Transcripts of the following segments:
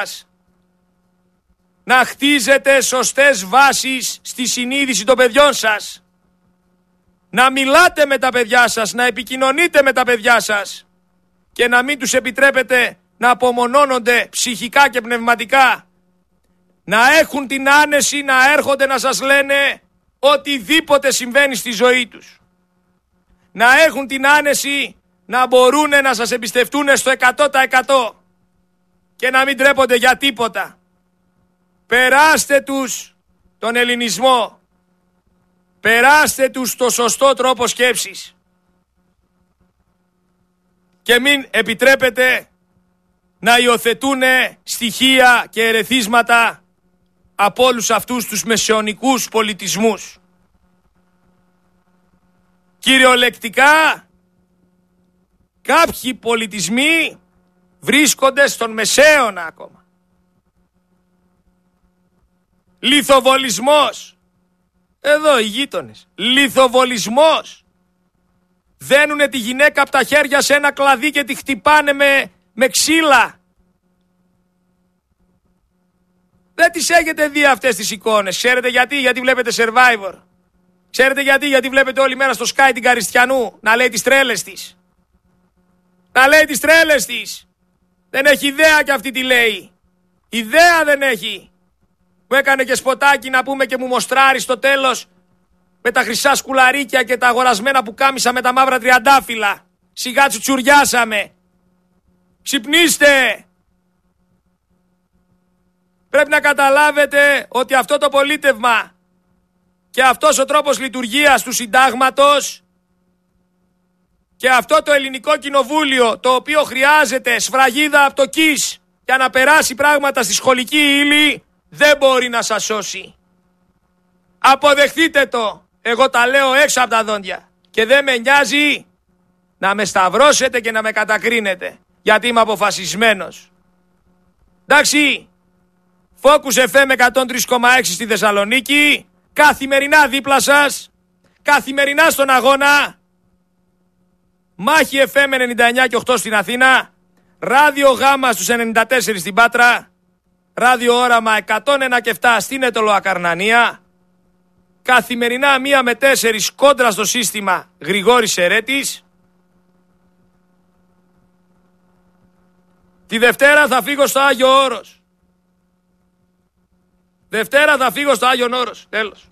να χτίζετε σωστές βάσεις στη συνείδηση των παιδιών σας. Να μιλάτε με τα παιδιά σας, να επικοινωνείτε με τα παιδιά σας και να μην τους επιτρέπετε να απομονώνονται ψυχικά και πνευματικά. Να έχουν την άνεση να έρχονται να σας λένε οτιδήποτε συμβαίνει στη ζωή τους. Να έχουν την άνεση να μπορούν να σας εμπιστευτούν στο 100% και να μην τρέπονται για τίποτα. Περάστε τους τον ελληνισμό. Περάστε τους το σωστό τρόπο σκέψης. Και μην επιτρέπετε να υιοθετούν στοιχεία και ερεθίσματα από όλους αυτούς τους μεσαιωνικούς πολιτισμούς. Κυριολεκτικά, κάποιοι πολιτισμοί βρίσκονται στον Μεσαίωνα ακόμα. Λιθοβολισμός. Εδώ οι γείτονες. Λιθοβολισμός. Δένουνε τη γυναίκα από τα χέρια σε ένα κλαδί και τη χτυπάνε με ξύλα. Δεν τις έχετε δει αυτές τις εικόνες. Ξέρετε γιατί? Γιατί βλέπετε Survivor. Ξέρετε γιατί? Γιατί βλέπετε όλη μέρα στο Sky την Καριστιανού να λέει τις τρέλες της. Να λέει τις τρέλες της. Δεν έχει ιδέα κι αυτή τι λέει. Ιδέα δεν έχει. Μου έκανε και σποτάκι να πούμε και μου μοστράρει στο τέλος με τα χρυσά σκουλαρίκια και τα αγορασμένα που κάμισα με τα μαύρα τριαντάφυλλα. Σιγά τσουτσουριάσαμε. Ξυπνήστε. Πρέπει να καταλάβετε ότι αυτό το πολίτευμα και αυτός ο τρόπος λειτουργίας του συντάγματος και αυτό το ελληνικό κοινοβούλιο, το οποίο χρειάζεται σφραγίδα από το ΚΙΣ για να περάσει πράγματα στη σχολική ύλη, δεν μπορεί να σας σώσει. Αποδεχτείτε το. Εγώ τα λέω έξω από τα δόντια. Και δεν με νοιάζει να με σταυρώσετε και να με κατακρίνετε, γιατί είμαι αποφασισμένος. Εντάξει, Focus FM 103,6 στη Θεσσαλονίκη, καθημερινά δίπλα σας, καθημερινά στον αγώνα. Μάχη FM 99,8 στην Αθήνα, Ράδιο Γάμα στους 94 στην Πάτρα, Ράδιο Όραμα 101,7 στην Ετωλοακαρνανία. Καθημερινά 1 με 4 κόντρα στο σύστημα Γρηγόρης Ερέτης. Τη Δευτέρα θα φύγω στο Άγιο Όρος. Δευτέρα θα φύγω στο Άγιον Όρος. Τέλος.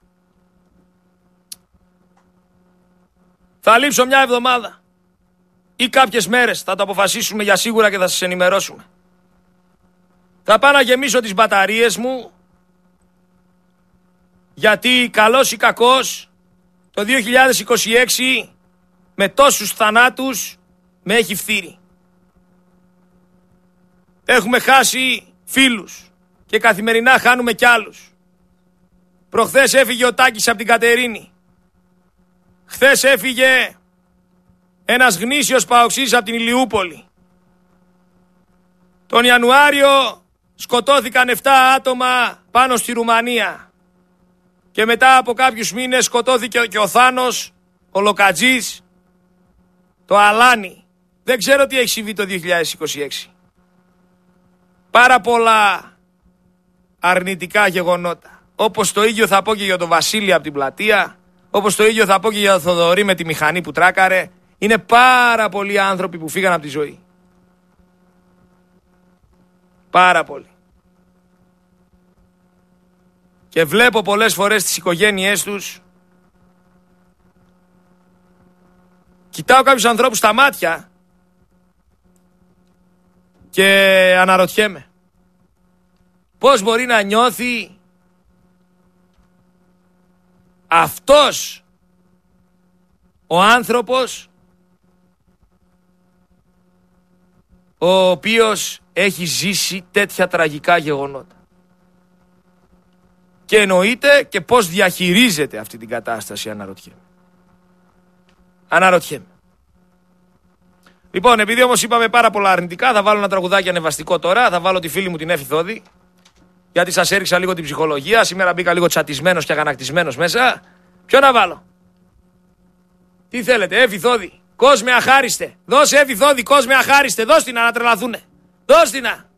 Θα λείψω μια εβδομάδα ή κάποιες μέρες, θα το αποφασίσουμε για σίγουρα και θα σας ενημερώσουμε. Θα πάω να γεμίσω τις μπαταρίες μου, γιατί καλός ή κακός το 2026 με τόσους θανάτους με έχει φθείρει. Έχουμε χάσει φίλους και καθημερινά χάνουμε κι άλλους. Προχθές έφυγε ο Τάκης από την Κατερίνη. Χθες έφυγε ένας γνήσιος παοξής από την Ηλιούπολη. Τον Ιανουάριο σκοτώθηκαν 7 άτομα πάνω στη Ρουμανία. Και μετά από κάποιους μήνες σκοτώθηκε και ο Θάνος, ο Λοκατζής, το Αλάνι. Δεν ξέρω τι έχει συμβεί το 2026. Πάρα πολλά αρνητικά γεγονότα. Όπως το ίδιο θα πω και για τον Βασίλη από την Πλατεία, όπως το ίδιο θα πω και για τον Θοδωρή με τη μηχανή που τράκαρε. Είναι πάρα πολλοί άνθρωποι που φύγαν από τη ζωή. Πάρα πολλοί. Και βλέπω πολλές φορές τις οικογένειές τους. Κοιτάω κάποιους ανθρώπους στα μάτια και αναρωτιέμαι. Πώς μπορεί να νιώθει αυτός ο άνθρωπος ο οποίος έχει ζήσει τέτοια τραγικά γεγονότα. Και εννοείται και πώς διαχειρίζεται αυτή την κατάσταση, αναρωτιέμαι. Λοιπόν, επειδή όμως είπαμε πάρα πολλά αρνητικά, θα βάλω ένα τραγουδάκι ανεβαστικό τώρα. Θα βάλω τη φίλη μου την Έφη Θόδη, γιατί σας έριξα λίγο την ψυχολογία. Σήμερα μπήκα λίγο τσατισμένος και αγανακτισμένος μέσα. Ποιο να βάλω? Τι θέλετε? Έφη Θόδη. Κόσμε αχάριστε. Δώσε Έφη Θόδη, κόσμε αχάριστε. Δώσ' την να τρελαθούνε. Δώσ' την να.